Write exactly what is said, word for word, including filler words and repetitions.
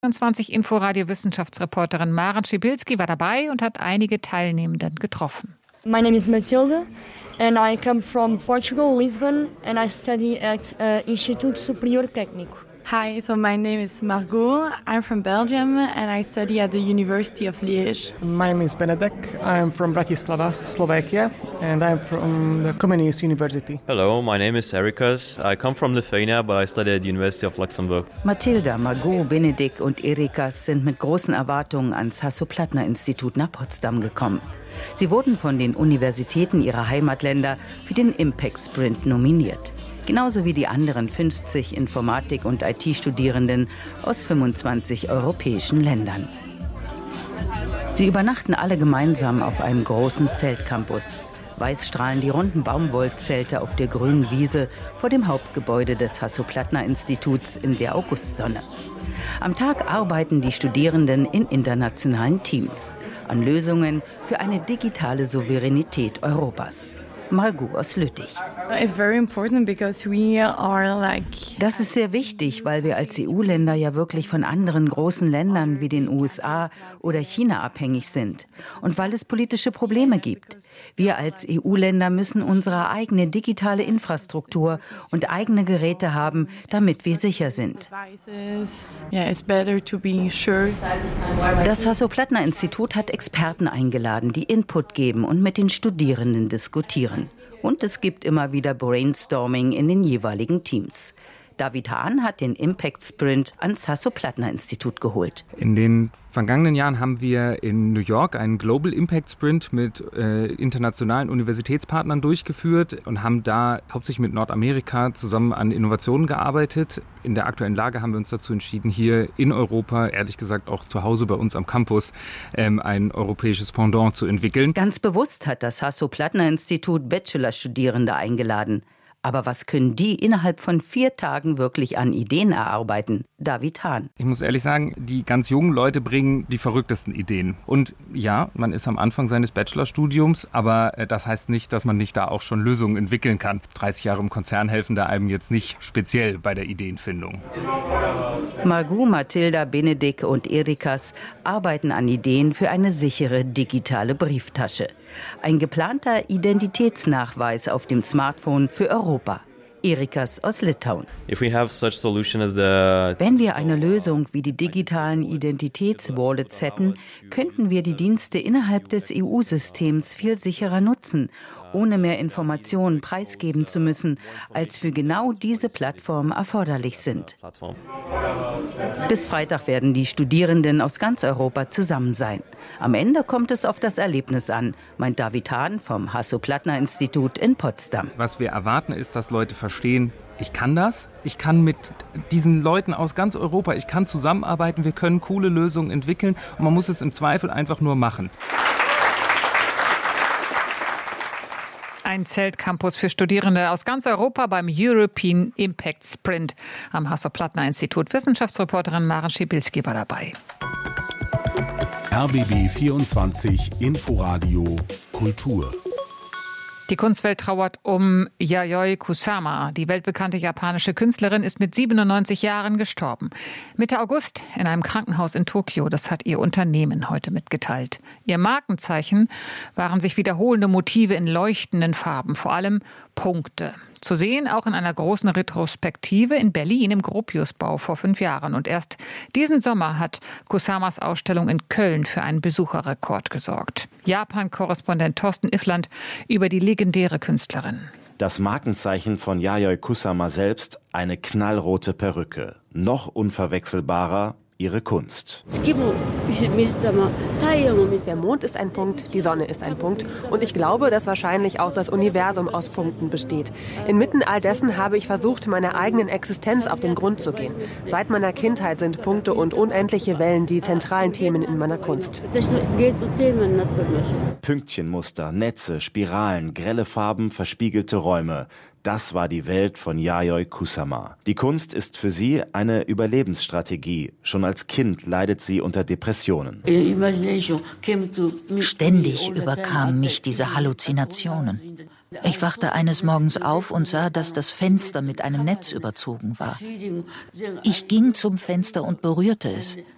vierundzwanzig Inforadio Wissenschaftsreporterin Maren Schibilski war dabei und hat einige Teilnehmenden getroffen. My name is Matilda and I come from Portugal, Lisbon, and I study at uh, Instituto Superior Técnico. Hi, so my name is Margot. I'm from Belgium and I study at the University of Liège. My name is Benedek. I'm from Bratislava, Slovakia, and I'm from the Comenius University. Hello, my name is Erikas. I come from Lithuania, but I study at the University of Luxembourg. Mathilda, Margot, Benedek und Erikas sind mit großen Erwartungen ans Hasso-Plattner-Institut nach Potsdam gekommen. Sie wurden von den Universitäten ihrer Heimatländer für den Impact Sprint nominiert. Genauso wie die anderen fünfzig Informatik- und I T-Studierenden aus fünfundzwanzig europäischen Ländern. Sie übernachten alle gemeinsam auf einem großen Zeltcampus. Weiß strahlen die runden Baumwollzelte auf der grünen Wiese vor dem Hauptgebäude des Hasso-Plattner-Instituts in der Augustsonne. Am Tag arbeiten die Studierenden in internationalen Teams an Lösungen für eine digitale Souveränität Europas. Margot aus Lüttich. It's very important because we are like Das ist sehr wichtig, weil wir als E U-Länder ja wirklich von anderen großen Ländern wie den U S A oder China abhängig sind und weil es politische Probleme gibt. Wir als E U-Länder müssen unsere eigene digitale Infrastruktur und eigene Geräte haben, damit wir sicher sind. Yeah, it's better to be sure. Das Hasso-Plattner-Institut hat Experten eingeladen, die Input geben und mit den Studierenden diskutieren. Und es gibt immer wieder Brainstorming in den jeweiligen Teams. David Hahn hat den Impact Sprint ans Hasso-Plattner-Institut geholt. In den vergangenen Jahren haben wir in New York einen Global Impact Sprint mit äh, internationalen Universitätspartnern durchgeführt und haben da hauptsächlich mit Nordamerika zusammen an Innovationen gearbeitet. In der aktuellen Lage haben wir uns dazu entschieden, hier in Europa, ehrlich gesagt auch zu Hause bei uns am Campus, ähm, ein europäisches Pendant zu entwickeln. Ganz bewusst hat das Hasso-Plattner-Institut Bachelorstudierende eingeladen. Aber was können die innerhalb von vier Tagen wirklich an Ideen erarbeiten? David Hahn. Ich muss ehrlich sagen, die ganz jungen Leute bringen die verrücktesten Ideen. Und ja, man ist am Anfang seines Bachelorstudiums, aber das heißt nicht, dass man nicht da auch schon Lösungen entwickeln kann. dreißig Jahre im Konzern helfen da einem jetzt nicht speziell bei der Ideenfindung. Margot, Mathilda, Benedek und Erikas arbeiten an Ideen für eine sichere digitale Brieftasche. Ein geplanter Identitätsnachweis auf dem Smartphone für Europa. Erikas aus Litauen. If we have such solution as the Wenn wir eine Lösung wie die digitalen Identitätswallets hätten, könnten wir die Dienste innerhalb des E U-Systems viel sicherer nutzen, ohne mehr Informationen preisgeben zu müssen, als für genau diese Plattformen erforderlich sind. Bis Freitag werden die Studierenden aus ganz Europa zusammen sein. Am Ende kommt es auf das Erlebnis an, meint David Hahn vom Hasso-Plattner-Institut in Potsdam. Was wir erwarten, ist, dass Leute verstehen, ich kann das, ich kann mit diesen Leuten aus ganz Europa, ich kann zusammenarbeiten, wir können coole Lösungen entwickeln und man muss es im Zweifel einfach nur machen. Ein Zeltcampus für Studierende aus ganz Europa beim European Impact Sprint am Hasso-Plattner-Institut. Wissenschaftsreporterin Maren Schibilski war dabei. R B B vierundzwanzig Inforadio Kultur. Die Kunstwelt trauert um Yayoi Kusama. Die weltbekannte japanische Künstlerin ist mit siebenundneunzig Jahren gestorben. Mitte August in einem Krankenhaus in Tokio. Das hat ihr Unternehmen heute mitgeteilt. Ihr Markenzeichen waren sich wiederholende Motive in leuchtenden Farben, vor allem Punkte. Zu sehen auch in einer großen Retrospektive in Berlin im Gropiusbau vor fünf Jahren. Und erst diesen Sommer hat Kusamas Ausstellung in Köln für einen Besucherrekord gesorgt. Japan-Korrespondent Thorsten Iffland über die legendäre Künstlerin. Das Markenzeichen von Yayoi Kusama selbst, eine knallrote Perücke. Noch unverwechselbarer ihre Kunst. Der Mond ist ein Punkt, die Sonne ist ein Punkt und ich glaube, dass wahrscheinlich auch das Universum aus Punkten besteht. Inmitten all dessen habe ich versucht, meiner eigenen Existenz auf den Grund zu gehen. Seit meiner Kindheit sind Punkte und unendliche Wellen die zentralen Themen in meiner Kunst. Pünktchenmuster, Netze, Spiralen, grelle Farben, verspiegelte Räume. Das war die Welt von Yayoi Kusama. Die Kunst ist für sie eine Überlebensstrategie. Schon als Kind leidet sie unter Depressionen. Ständig überkamen mich diese Halluzinationen. Ich wachte eines Morgens auf und sah, dass das Fenster mit einem Netz überzogen war. Ich ging zum Fenster und berührte es.